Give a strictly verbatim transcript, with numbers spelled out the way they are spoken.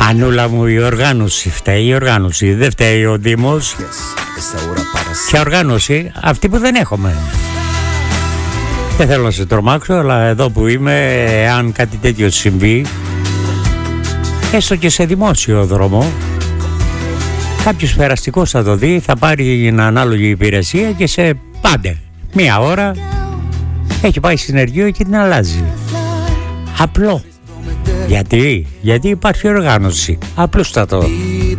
Ανούλα μου, η οργάνωση φταίει, η οργάνωση. Δεν φταίει ο Δήμος. Ποια οργάνωση? Αυτή που δεν έχουμε. Δεν θέλω να σε τρομάξω, αλλά εδώ που είμαι, αν κάτι τέτοιο συμβεί, έστω και σε δημόσιο δρόμο, κάποιος περαστικός θα το δει, θα πάρει την ανάλογη υπηρεσία και σε πάντε μία ώρα έχει πάει συνεργείο και την αλλάζει. Απλό. Γιατί? Γιατί υπάρχει οργάνωση. Απλούστατο.